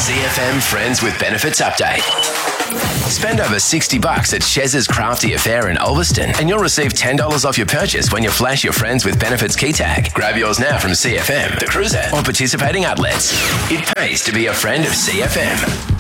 CFM Friends with Benefits Update. Spend over $60 at Chez's Crafty Affair in Ulverston and you'll receive $10 off your purchase when you flash your Friends with Benefits key tag. Grab yours now from CFM, The Cruiser, or participating outlets. It pays to be a friend of CFM.